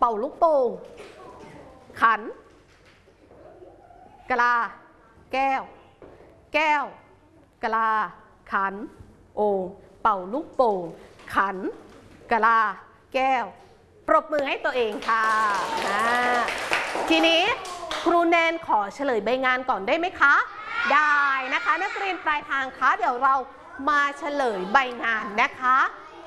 ป่าลูกโป่งขันกะลาแก้วแก้วกะลาขันโอ่งเป่าลูกโป่งขันกะลาแก้วปรบมือให้ตัวเองค่ะทีนี้ครูแนนขอเฉลยใบงานก่อนได้ไหมคะได้นะคะนักเรียนปลายทางคะเดี๋ยวเรามาเฉลยใบงานนะคะ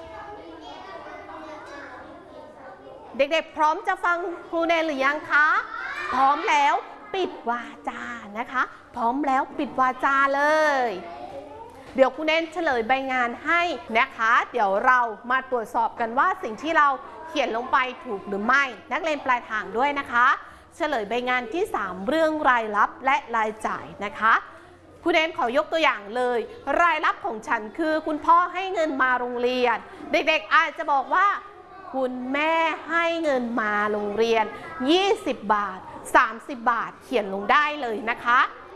เด็กๆพร้อมจะฟังครูแนนหรือยังคะพร้อมแล้วปิดวาจานะคะพร้อมแล้วปิดวาจาเลยเดี๋ยวครูแนนเฉลยใบงานให้นะคะเดี๋ยวเรามาตรวจสอบกันว่าสิ่งที่เราเขียนลงไปถูกหรือไม่นักเรียนปลายทางด้วยนะคะเฉลยใบงานที่3เรื่องรายรับและรายจ่ายนะคะครูแนนขอยกตัวอย่างเลยรายรับของฉันคือคุณพ่อให้เงินมาโรงเรียนเด็กๆอาจจะบอกว่าคุณแม่ให้เงินมาโรงเรียน20 บาท30 บาทเขียนลงได้เลยนะคะ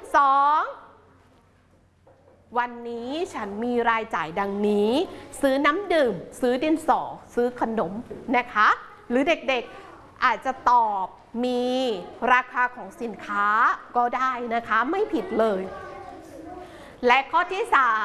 2วันนี้ฉันมีรายจ่ายดังนี้ซื้อน้ำดื่มซื้อดินสอซื้อขนมนะคะหรือเด็กๆอาจจะตอบมีราคาของสินค้าก็ได้นะคะไม่ผิดเลยและข้อที่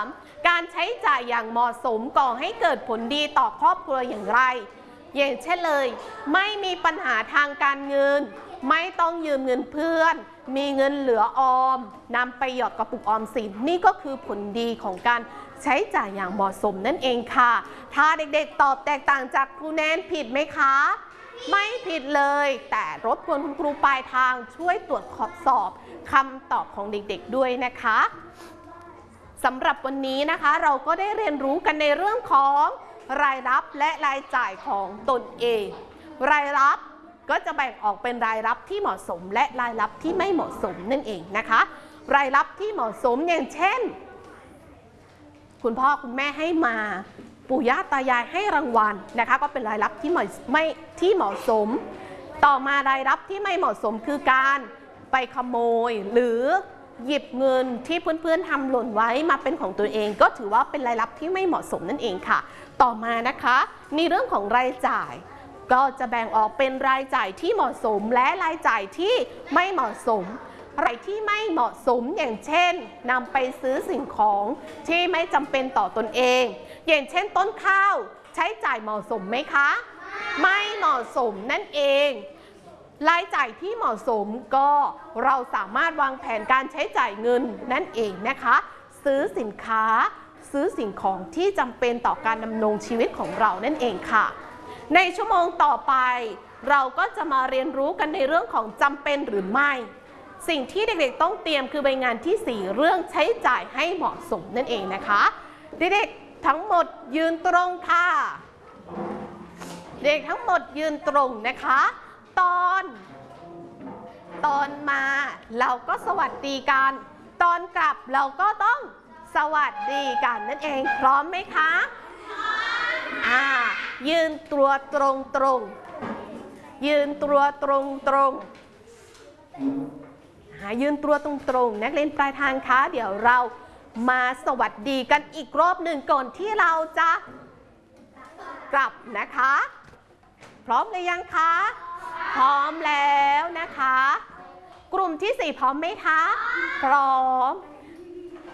3การใช้จ่ายอย่างเหมาะสมก่อให้เกิดผลดีต่อครอบครัวอย่างไรอย่างเช่นเลยไม่มีปัญหาทางการเงินไม่ต้องยืมเงินเพื่อนมีเงินเหลือออมนำไปหยอดกระปุกออมสินนี่ก็คือผลดีของการใช้จ่ายอย่างเหมาะสมนั่นเองค่ะถ้าเด็กๆตอบแตกต่างจากครูแนนผิดไหมคะไม่ผิดเลยแต่รบกวนคุณครูปลายทางช่วยตรวจสอบคำตอบของเด็กๆด้วยนะคะสำหรับวันนี้นะคะเราก็ได้เรียนรู้กันในเรื่องของรายรับและรายจ่ายของตนเองรายรับก็จะแบ่งออกเป็นรายรับที่เหมาะสมและรายรับที่ไม่เหมาะสมนั่นเองนะคะรายรับที่เหมาะสมอย่างเช่นคุณพ่อคุณแม่ให้มาปู่ย่าตายายให้รางวัลนะคะก็เป็นรายรับที่ไม่เหมาะสมต่อมารายรับที่ไม่เหมาะสมคือการไปขโมยหรือหยิบเงินที่เพื่อนๆทำหล่นไว้มาเป็นของตัวเองก็ถือว่าเป็นรายรับที่ไม่เหมาะสมนั่นเองค่ะต่อมานะคะในเรื่องของรายจ่ายก็จะแบ่งออกเป็นรายจ่ายที่เหมาะสมและรายจ่ายที่ไม่เหมาะสมรายที่ไม่เหมาะสมอย่างเช่นนำไปซื้อสิ่งของที่ไม่จำเป็นต่อตนเองอย่างเช่นต้นข้าวใช้จ่ายเหมาะสมไหมคะไม่เหมาะสมนั่นเองรายจ่ายที่เหมาะสมก็เราสามารถวางแผนการใช้จ่ายเงินนั่นเองนะคะซื้อสินค้าซื้อสิ่งของที่จำเป็นต่อการดำรงชีวิตของเรานั่นเองค่ะในชั่วโมงต่อไปเราก็จะมาเรียนรู้กันในเรื่องของจำเป็นหรือไม่สิ่งที่เด็กๆต้องเตรียมคือใบงานที่4เรื่องใช้จ่ายให้เหมาะสมนั่นเองนะคะเด็กๆทั้งหมดยืนตรงค่ะเด็กทั้งหมดยืนตรงนะคะตอนมาเราก็สวัสดีกันตอนกลับเราก็ต้องสวัสดีกันนั่นเองพร้อมไหมคะยืนตัวตรงยืนตัวตรงยืนตัวตรงนักเรียนปลายทางคะเดี๋ยวเรามาสวัสดีกันอีกรอบหนึ่งก่อนที่เราจะกลับนะคะพร้อมหรือยังคะพร้อมแล้วนะคะกลุ่มที่4พร้อมไหมคะพร้อม